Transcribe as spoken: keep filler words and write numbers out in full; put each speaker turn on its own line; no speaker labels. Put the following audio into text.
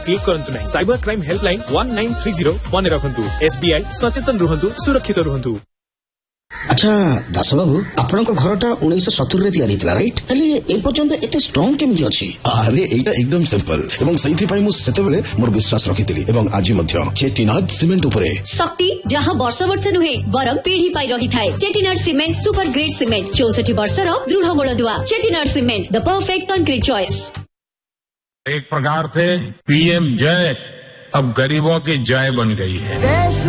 Click करंतु नहीं। Cyber crime helpline one nine three zero मन रखंतु। एसबीआई सचेतन रुहंतु, सुरक्षित रुहंतु।
अच्छा दास बाबू आपण घरटा उन्नीस सत्तर रे तैयारी थिला राइट हेले ए पर्यंत एते स्ट्रांग केमि अछि?
अरे एटा एकदम सिंपल एवं सही पई मु सेतेबेले मोर विश्वास रखितिली एवं आज मध्य चेटिनाड सीमेंट उपरे शक्ति जहां वर्ष वर्ष नुहे बरम पीढ़ी पाई रही थाए। Chettinad cement super great cement चौसठ वर्ष रो दृढ़ मूल दुआ। Chettinad cement the perfect concrete choice.
एक प्रकार से पीएम जय अब गरीबों की जय बन गई है।